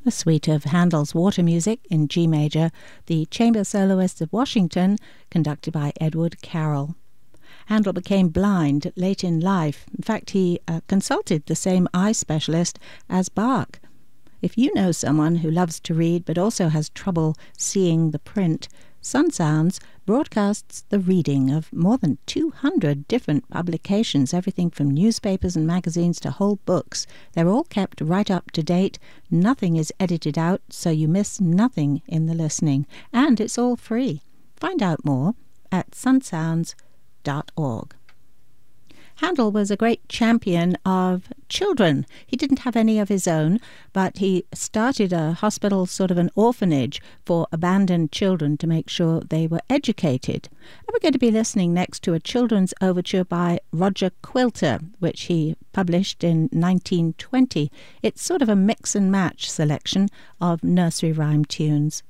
A suite of Handel's Water Music in G major, the Chamber Soloists of Washington, conducted by Edward Carroll. Handel became blind late in life. In fact, he consulted the same eye specialist as Bach. If you know someone who loves to read but also has trouble seeing the print, Sun Sounds broadcasts the reading of more than 200 different publications, everything from newspapers and magazines to whole books. They're all kept right up to date. Nothing is edited out, so you miss nothing in the listening. And it's all free. Find out more at sunsounds.org. Handel was a great champion of children. He didn't have any of his own, but he started a hospital, sort of an orphanage, for abandoned children to make sure they were educated. And we're going to be listening next to a children's overture by Roger Quilter, which he published in 1920. It's sort of a mix and match selection of nursery rhyme tunes.